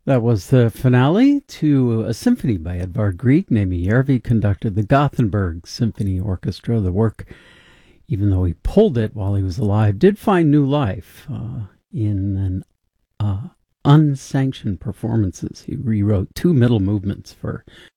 That was the finale to a symphony by Edvard Grieg. Naimi Järvi conducted the Gothenburg Symphony Orchestra. The work, even though he pulled it while he was alive, did find new life in an unsanctioned performances. He rewrote two middle movements for